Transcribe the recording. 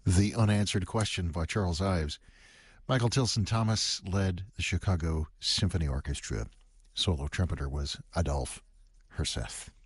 The Unanswered Question by Charles Ives. Michael Tilson Thomas led the Chicago Symphony Orchestra. Solo trumpeter was Adolphe Herseth.